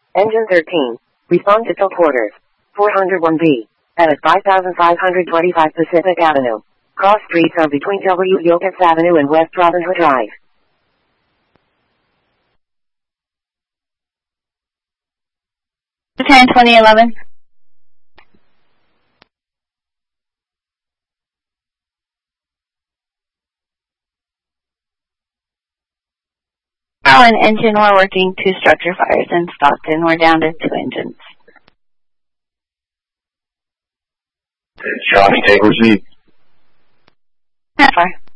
Engine 13. Respond to tilt orders. 401B. At 5525 Pacific Avenue. Cross streets are between W. Yokes Avenue and West Robin Hood Drive. Return 2011. Power and engine were working. 2 structure fires in Stockton. We're down to 2 engines. Johnny, take receipt. Not far.